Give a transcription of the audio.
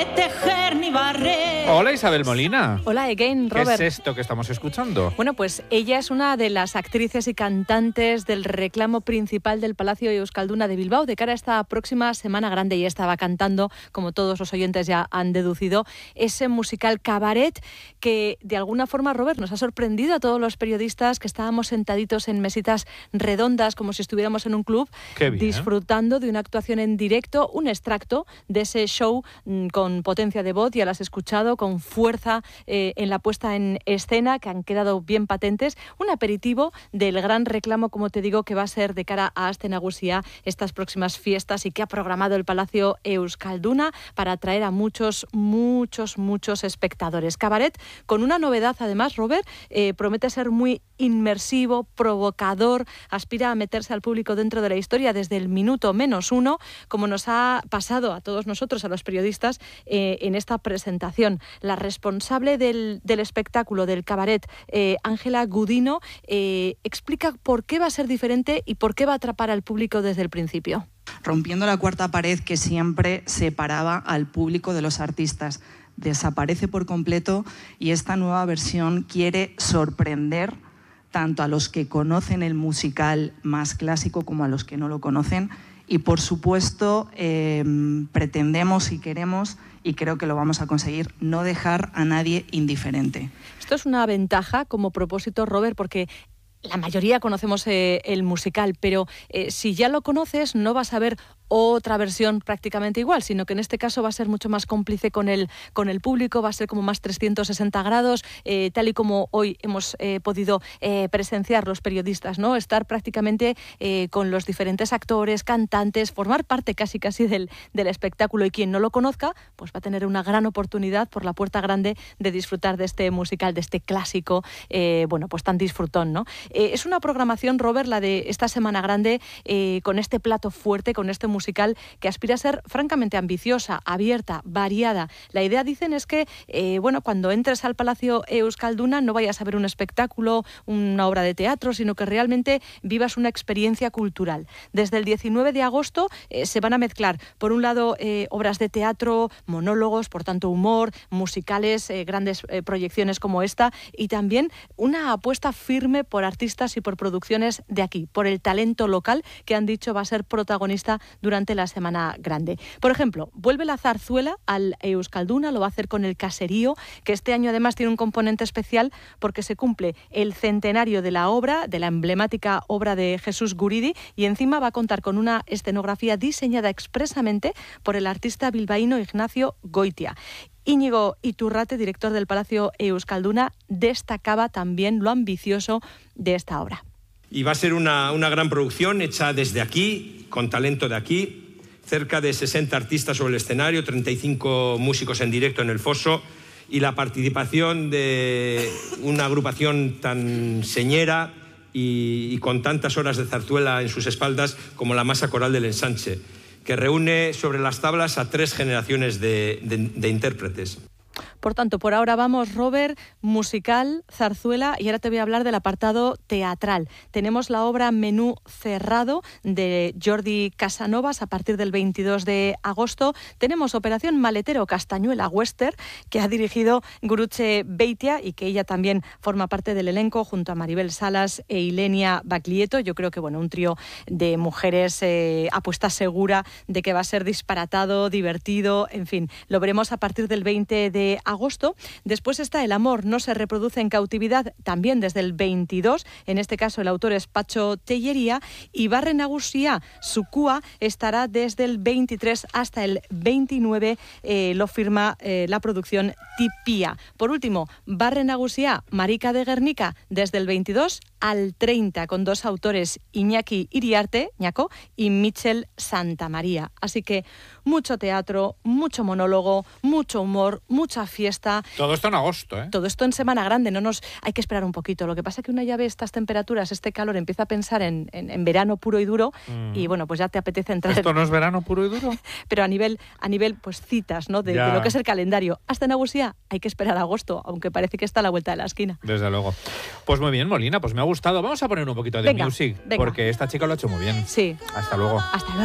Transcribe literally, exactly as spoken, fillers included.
sabe tejer ni barrer. Hola Isabel Molina. Hola again, Robert. ¿Qué es esto que estamos escuchando? Bueno, pues ella es una de las actrices y cantantes del reclamo principal del Palacio Euskalduna de Bilbao de cara a esta próxima Semana Grande, y estaba cantando, como todos los oyentes ya han deducido, ese musical Cabaret que de alguna forma, Robert, nos ha sorprendido a todos los periodistas que estábamos sentaditos en mesitas redondas como si estuviéramos en un club, disfrutando de una actuación en directo, un extracto de ese show mmm, con potencia de voz, ya las has escuchado, con fuerza eh, en la puesta en escena, que han quedado bien patentes, un aperitivo del gran reclamo, como te digo, que va a ser de cara a Aste Nagusia estas próximas fiestas y que ha programado el Palacio Euskalduna para atraer a muchos, muchos, muchos espectadores. Cabaret, con una novedad además, Robert, eh, promete ser muy inmersivo, provocador, aspira a meterse al público dentro de la historia desde el minuto menos uno, como nos ha pasado a todos nosotros, a los periodistas, eh, en esta presentación. La responsable del, del espectáculo, del Cabaret, eh, Ángela Gudino, eh, explica por qué va a ser diferente y por qué va a atrapar al público desde el principio. Rompiendo la cuarta pared que siempre separaba al público de los artistas. Desaparece por completo, y esta nueva versión quiere sorprender tanto a los que conocen el musical más clásico como a los que no lo conocen. Y por supuesto eh, pretendemos y queremos, y creo que lo vamos a conseguir, no dejar a nadie indiferente. Esto es una ventaja como propósito, Robert, porque la mayoría conocemos eh, el musical, pero eh, si ya lo conoces no vas a ver otra versión prácticamente igual, sino que en este caso va a ser mucho más cómplice con el, con el público, va a ser como más trescientos sesenta grados, eh, tal y como hoy hemos eh, podido eh, presenciar los periodistas, ¿no? Estar prácticamente eh, con los diferentes actores, cantantes, formar parte casi casi del, del espectáculo, y quien no lo conozca, pues va a tener una gran oportunidad por la puerta grande de disfrutar de este musical, de este clásico, eh, bueno, pues tan disfrutón, ¿no? Eh, es una programación, Robert, la de esta Semana Grande, eh, con este plato fuerte, con este musical musical que aspira a ser francamente ambiciosa, abierta, variada. La idea, dicen, es que eh, bueno, cuando entres al Palacio Euskalduna no vayas a ver un espectáculo, una obra de teatro, sino que realmente vivas una experiencia cultural. Desde el diecinueve de agosto eh, se van a mezclar, por un lado, eh, obras de teatro, monólogos, por tanto humor, musicales, eh, grandes eh, proyecciones como esta, y también una apuesta firme por artistas y por producciones de aquí, por el talento local, que han dicho va a ser protagonista durante la Semana Grande. Por ejemplo, vuelve la zarzuela al Euskalduna, lo va a hacer con el Caserío, que este año además tiene un componente especial porque se cumple el centenario de la obra, de la emblemática obra de Jesús Guridi, y encima va a contar con una escenografía diseñada expresamente por el artista bilbaíno Ignacio Goitia. Íñigo Iturrate, director del Palacio Euskalduna, destacaba también lo ambicioso de esta obra. Y va a ser una, una gran producción hecha desde aquí, con talento de aquí, cerca de sesenta artistas sobre el escenario, treinta y cinco músicos en directo en el foso, y la participación de una agrupación tan señera y, y con tantas horas de zarzuela en sus espaldas como la Masa Coral del Ensanche, que reúne sobre las tablas a tres generaciones de, de, de intérpretes. Por tanto, por ahora vamos, Robert, musical, zarzuela, y ahora te voy a hablar del apartado teatral. Tenemos la obra Menú Cerrado de Jordi Casanovas a partir del veintidós de agosto. Tenemos Operación Maletero Castañuela Western, que ha dirigido Gurutze Beitia y que ella también forma parte del elenco junto a Maribel Salas e Ilenia Baglietto. Yo creo que, bueno, un trío de mujeres eh, apuesta segura de que va a ser disparatado, divertido, en fin, lo veremos a partir del veinte de agosto. Después está El amor no se reproduce en cautividad, también desde el veintidós. En este caso el autor es Pacho Tellería. Y Barre Nagusia Sukua estará desde el veintitrés hasta el veintinueve. Eh, lo firma eh, la producción Tipía. Por último, Barre Nagusia Marica de Guernica desde el veintidós al treinta, con dos autores, Iñaki Iriarte, Ñaco, y Michel Santamaría. Así que mucho teatro, mucho monólogo, mucho humor, mucha fiesta. Todo esto en agosto, ¿eh? Todo esto en Semana Grande, no nos hay que esperar un poquito. Lo que pasa es que una ya ve estas temperaturas, este calor, empieza a pensar en, en, en verano puro y duro, mm. y bueno, pues ya te apetece entrar. ¿Esto no es verano puro y duro? Pero a nivel, a nivel pues citas, ¿no? De, de lo que es el calendario. Hasta en Nagusia hay que esperar a agosto, aunque parece que está a la vuelta de la esquina. Desde luego. Pues muy bien, Molina, pues me ha gustado. Vamos a poner un poquito de venga, music, venga. porque esta chica lo ha hecho muy bien. Sí. Hasta luego. Hasta luego.